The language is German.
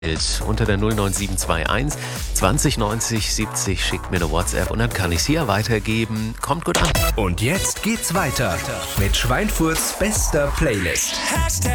Unter der 09721 20 90 70 schickt mir eine WhatsApp und dann kann ich sie ja weitergeben. Kommt gut an. Und jetzt geht's weiter mit Schweinfurts bester Playlist.